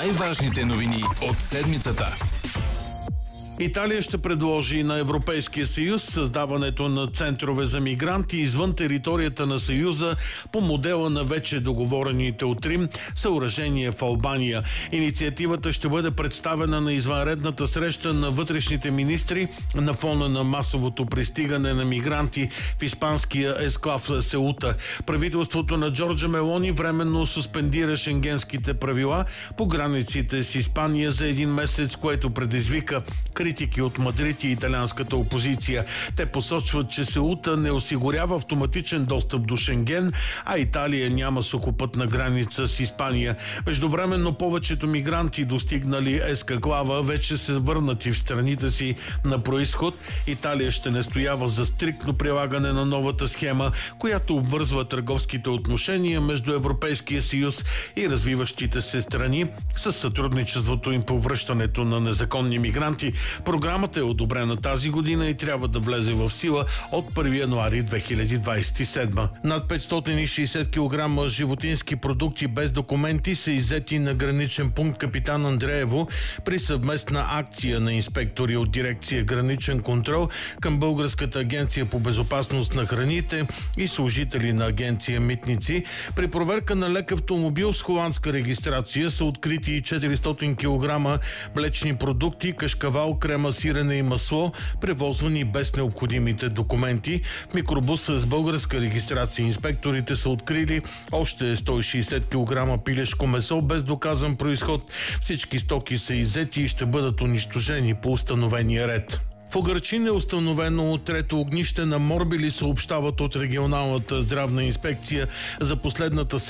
най-важните новини от седмицата. Италия ще предложи на Европейския съюз създаването на центрове за мигранти извън територията на Съюза по модела на вече договорените от Рим съоръжения в Албания. Инициативата ще бъде представена на извънредната среща на вътрешните министри на фона на масовото пристигане на мигранти в испанския есклав Сеута. Правителството на Джорджа Мелони временно суспендира шенгенските правила по границите с Испания за един месец, което предизвика критики от Мадрид и италианската опозиция. Те посочват, че Сеута не осигурява автоматичен достъп до Шенген, а Италия няма сухопътна граница с Испания. Междувременно повечето мигранти, достигнали Ескаклава, вече се върнати в страните си на происход. Италия ще настоява за стриктно прилагане на новата схема, която обвързва търговските отношения между Европейския съюз и развиващите се страни с сътрудничеството им по връщането на незаконни мигранти. Програмата е одобрена тази година и трябва да влезе в сила от 1 януари 2027. Над 560 кг животински продукти без документи са иззети на граничен пункт Капитан Андреево при съвместна акция на инспектори от дирекция Граничен контрол към Българската агенция по безопасност на храните и служители на агенция Митници. При проверка на лек автомобил с холандска регистрация са открити 400 кг млечни продукти, кашкавал, крема, сирене и масло, превозвани без необходимите документи. В микробуса с българска регистрация инспекторите са открили още 160 кг пилешко месо без доказан произход. Всички стоки са иззети и ще бъдат унищожени по установения ред. В Угърчин е установено трето огнище на морбили, съобщават от регионалната здравна инспекция. За последната